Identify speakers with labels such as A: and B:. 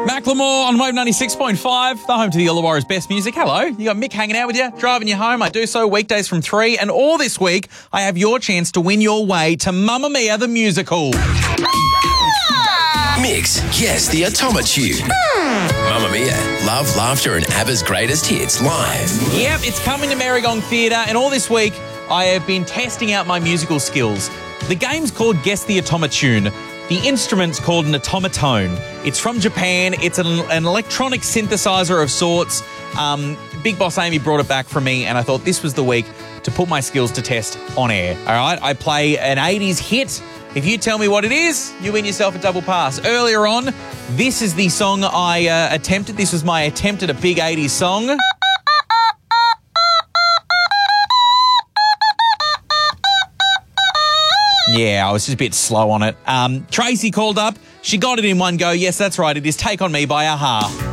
A: Macklemore on Wave 96.5, the home to the Illawarra's best music. Hello, you got Mick hanging out with you, driving you home. I do so weekdays from 3, and all this week I have your chance to win your way to Mamma Mia the musical.
B: Mix, guess the Atomitune. Mamma Mia, love, laughter and ABBA's greatest hits live.
A: Yep, it's coming to Merrygong Theatre, and all this week I have been testing out my musical skills. The game's called Guess the Atomitune. The instrument's called an atomitone. It's from Japan. It's an electronic synthesizer of sorts. Big Boss Amy brought it back for me, and I thought this was the week to put my skills to test on air. All right, I play an 80s hit. If you tell me what it is, you win yourself a double pass. Earlier on, this is the song I attempted. This was my attempt at a big 80s song. Yeah, I was just a bit slow on it. Tracy called up. She got it in one go. Yes, that's right. It is Take On Me by a-ha.